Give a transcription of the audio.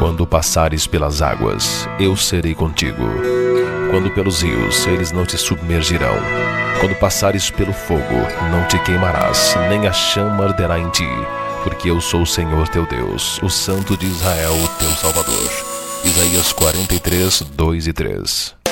Quando passares pelas águas, eu serei contigo. Quando pelos rios, eles não te submergirão. Quando passares pelo fogo, não te queimarás, nem a chama arderá em ti, porque eu sou o Senhor teu Deus, o Santo de Israel, teu Salvador. Isaías 43, 2 e 3.